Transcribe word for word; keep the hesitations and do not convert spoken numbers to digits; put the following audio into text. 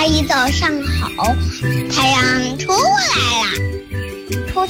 阿姨早上好，太阳出来了。出